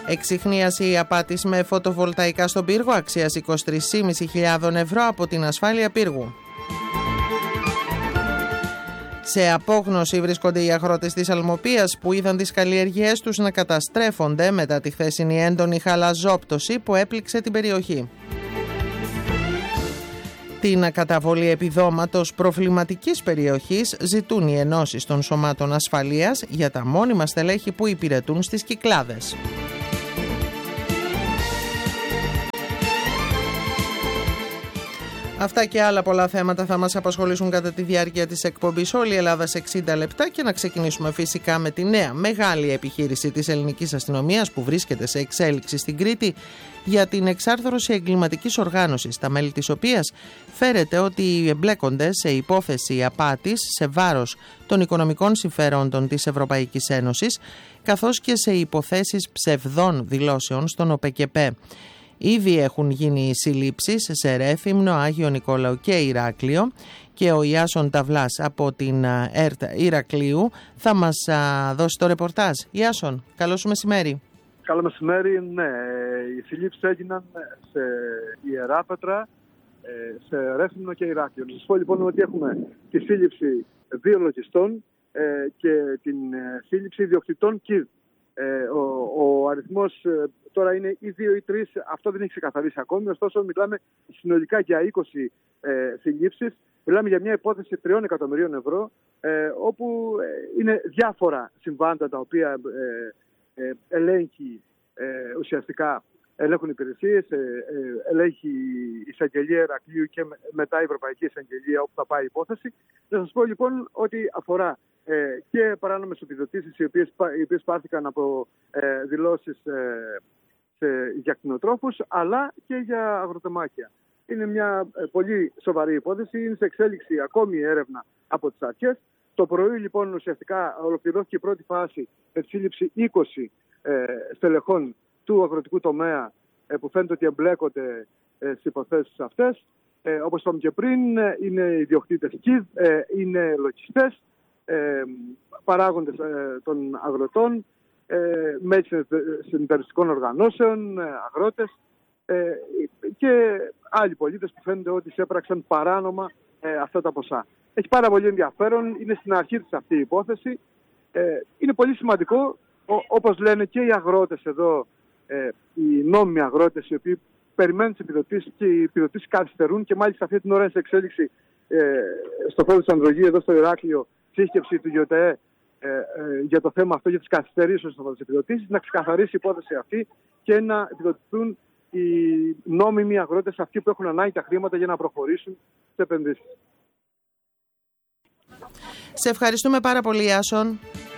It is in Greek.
Εξιχνίαση απάτης με φωτοβολταϊκά στον πύργο αξίας 23.500 ευρώ από την ασφάλεια πύργου. Σε απόγνωση βρίσκονται οι αγρότες της Αλμοπίας που είδαν τις καλλιεργίες τους να καταστρέφονται μετά τη χθεσινή έντονη χαλαζόπτωση που έπληξε την περιοχή. Την καταβολή επιδόματος προβληματικής περιοχής ζητούν οι ενώσεις των σωμάτων ασφαλείας για τα μόνιμα στελέχη που υπηρετούν στις Κυκλάδες. Αυτά και άλλα πολλά θέματα θα μας απασχολήσουν κατά τη διάρκεια της εκπομπής Όλη η Ελλάδα σε 60 λεπτά και να ξεκινήσουμε φυσικά με τη νέα μεγάλη επιχείρηση της ελληνικής αστυνομίας που βρίσκεται σε εξέλιξη στην Κρήτη για την εξάρθρωση εγκληματικής οργάνωσης, τα μέλη της οποίας φέρεται ότι εμπλέκονται σε υπόθεση απάτης σε βάρος των οικονομικών συμφερόντων της Ευρωπαϊκής Ένωσης καθώς και σε υποθέσεις ψευδών δηλώσεων στον ΟΠΕΚΕΠΕ. Ήδη έχουν γίνει συλλήψεις σε Ρέθυμνο, Άγιο Νικόλαο και Ηράκλειο και ο Ιάσον Ταυλάς από την ΕΡΤ Ηρακλείου θα μας δώσει το ρεπορτάζ. Ιάσον, καλό σου μεσημέρι. Καλό μεσημέρι, ναι. Οι συλλήψεις έγιναν σε Ιεράπετρα, σε Ρέθυμνο και Ηράκλειο. Να σας πω λοιπόν ότι έχουμε τη σύλληψη 2 λογιστών και την σύλληψη ιδιοκτητών ΚΙΔ. Ο αριθμός τώρα είναι ή 2 ή 3, αυτό δεν έχει ξεκαθαρίσει ακόμη, ωστόσο μιλάμε συνολικά για 20 συλλήψεις, μιλάμε για μια υπόθεση 3 εκατομμυρίων ευρώ, όπου είναι διάφορα συμβάντα τα οποία ελέγχει ουσιαστικά, ελέγχουν υπηρεσίες, ελέγχει η εισαγγελία Ηρακλείου και μετά η Ευρωπαϊκή Εισαγγελία όπου θα πάει η υπόθεση. Να σας πω λοιπόν ότι αφορά και παράνομες επιδοτήσεις οι οποίες πάρθηκαν από δηλώσεις για κτηνοτρόφους αλλά και για αγροτεμάχια. Είναι μια πολύ σοβαρή υπόθεση, είναι σε εξέλιξη ακόμη η έρευνα από τις αρχές. Το πρωί λοιπόν ουσιαστικά ολοκληρώθηκε η πρώτη φάση με τη σύλληψη 20 στελεχών του αγροτικού τομέα που φαίνεται ότι εμπλέκονται στις υποθέσεις αυτές. Όπως είπαμε και πριν, είναι ιδιοκτήτες ΚΙΔ, είναι λογιστές, παράγοντες των αγροτών, μέλη συνεταιριστικών οργανώσεων, αγρότες και άλλοι πολίτες που φαίνεται ότι έπραξαν παράνομα αυτά τα ποσά. Έχει πάρα πολύ ενδιαφέρον, είναι στην αρχή της αυτή η υπόθεση. Είναι πολύ σημαντικό, όπως λένε και οι αγρότες εδώ, οι νόμιμοι αγρότες οι οποίοι περιμένουν τις επιδοτήσεις και οι επιδοτήσεις καθυστερούν και μάλιστα αυτή την ώρα είναι σε εξέλιξη στο χώρο της Ανδρογείου εδώ στο Ηράκλειο σύσκεψη του ΓΙΟΤΕΕ για το θέμα αυτό, για τις καθυστερήσεις στο χώρο της επιδοτήσεις, να ξεκαθαρίσει η υπόθεση αυτή και να επιδοτηθούν οι νόμιμοι αγρότες αυτοί που έχουν ανάγκη τα χρήματα για να προχωρήσουν σε επενδύσεις. Σε ευχαριστούμε πάρα πολύ, Ιάσον.